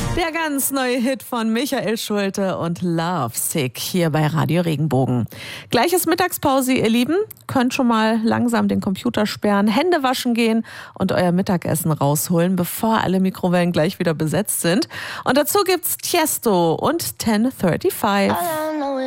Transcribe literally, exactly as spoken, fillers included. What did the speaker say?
Der ganz neue Hit von Michael Schulte und Love Sick hier bei Radio Regenbogen. Gleiches Mittagspause, ihr Lieben. Könnt schon mal langsam den Computer sperren, Hände waschen gehen und euer Mittagessen rausholen, bevor alle Mikrowellen gleich wieder besetzt sind. Und dazu gibt's Tiesto und zehn fünfunddreißig.